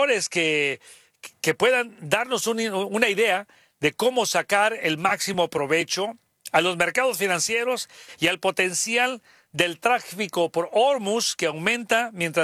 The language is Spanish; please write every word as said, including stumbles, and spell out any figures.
indicadores que, que puedan darnos un, una idea de cómo sacar el máximo provecho a los mercados financieros y al potencial del tráfico por Hormuz que aumenta mientras